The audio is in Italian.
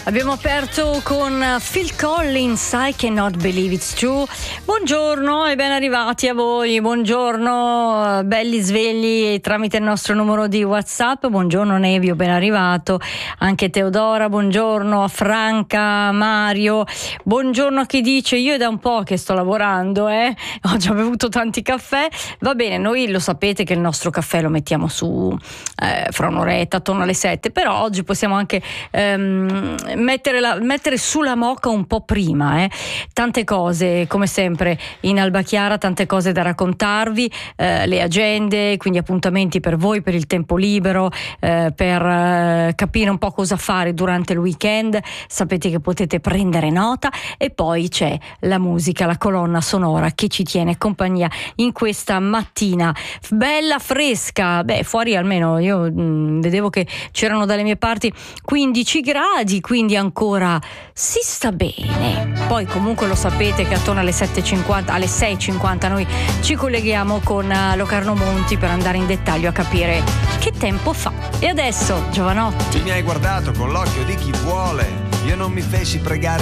Abbiamo aperto con Phil Collins, I Cannot Believe It's True. Buongiorno e ben arrivati a voi, buongiorno belli svegli tramite il nostro numero di WhatsApp. Buongiorno Nevio, ben arrivato. Anche Teodora, buongiorno. A Franca, Mario, buongiorno a chi dice io è da un po' che sto lavorando, ho già bevuto tanti caffè. Va bene, noi lo sapete che il nostro caffè lo mettiamo su fra un'oretta, attorno alle 7, però oggi possiamo anche mettere sulla moka un po' prima, tante cose come sempre in Alba Chiara, tante cose da raccontarvi, le agende, quindi appuntamenti per voi, per il tempo libero, per capire un po' cosa fare durante il weekend. Sapete che potete prendere nota, e poi c'è la musica, la colonna sonora che ci tiene compagnia in questa mattina bella fresca. Fuori almeno io vedevo che c'erano dalle mie parti 15 gradi, quindi ancora si sta bene. Poi comunque lo sapete che attorno alle 7:50, alle 6:50 noi ci colleghiamo con Locarno Monti per andare in dettaglio a capire che tempo fa. E adesso Giovanotti. Mi hai guardato con l'occhio di chi vuole, io non mi fessi pregare